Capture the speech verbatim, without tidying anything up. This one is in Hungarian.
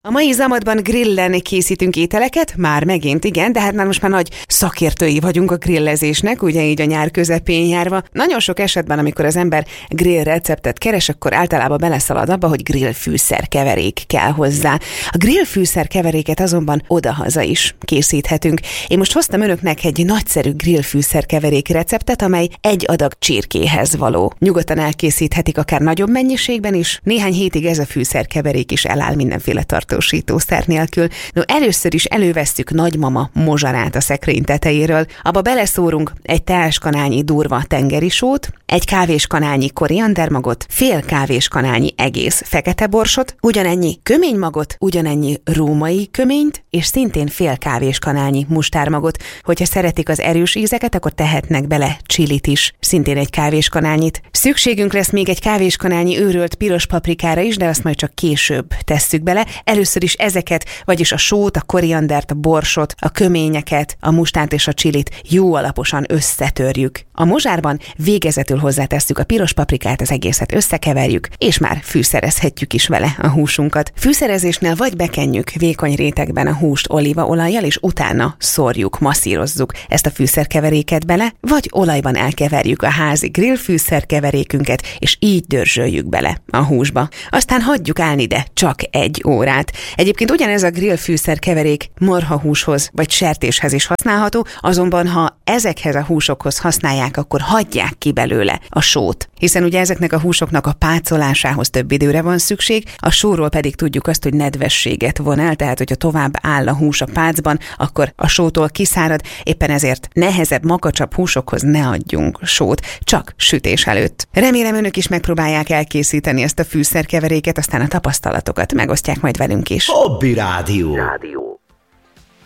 A mai Zamatban grillen készítünk ételeket, már megint igen, de hát már most már nagy szakértői vagyunk a grillezésnek, ugye így a nyár közepén járva. Nagyon sok esetben, amikor az ember grill receptet keres, akkor általában beleszalad abba, hogy grillfűszer keverék kell hozzá. A grillfűszer keveréket azonban odahaza is készíthetünk. Én most hoztam önöknek egy nagyszerű grillfűszer keverék receptet, amely egy adag csirkéhez való. Nyugodtan elkészíthetik akár nagyobb mennyiségben is. Néhány hétig ez a fűszerkeverék is eláll mindenféle tartósítószer nélkül. No, először is elővesszük nagymama mozsarát a szekrény tetejéről. Abba beleszórunk egy teáskanálnyi durva tengeri sót, egy kávéskanálnyi koriandermagot, fél kávéskanálnyi egész fekete borsot, ugyanennyi köménymagot, ugyanennyi római köményt, és szintén fél kávéskanálnyi mustármagot. Hogyha szeretik az erős ízeket, akkor tehetnek bele csilit is, szintén egy kávéskanálnyit. Szükségünk lesz még egy kávéskanálnyi őrölt piros paprikára is, de azt majd csak később tesszük bele. Először is ezeket, vagyis a sót, a koriandert, a borsot, a köményeket, a mustárt és a csilit jó alaposan összetörjük. A mozsárban végezetül hozzátesszük a piros paprikát, az egészet összekeverjük, és már fűszerezhetjük is vele a húsunkat. Fűszerezésnél vagy bekenjük vékony rétegben a húst olívaolajjal, és utána szórjuk, masszírozzuk ezt a fűszerkeveréket bele, vagy olajban elkeverjük a házi grillfűszerkeverékünket, és így dörzsöljük bele a húsba. Aztán hagyjuk állni, de csak egy órát. Egyébként ugyanez a grillfűszerkeverék marhahúshoz vagy sertéshez is használható, azonban ha ezekhez a húsokhoz használják, akkor hagyják ki belőle a sót. Hiszen ugye ezeknek a húsoknak a pácolásához több időre van szükség, a sóról pedig tudjuk azt, hogy nedvességet von el, tehát hogyha tovább áll a hús a pácban, akkor a sótól kiszárad, éppen ezért nehezebb, makacsabb húsokhoz ne adjunk sót, csak sütés előtt. Remélem önök is megpróbálják elkészíteni ezt a fűszerkeveréket, aztán a tapasztalatokat megosztják majd velünk is. Hobby Rádió. Rádió.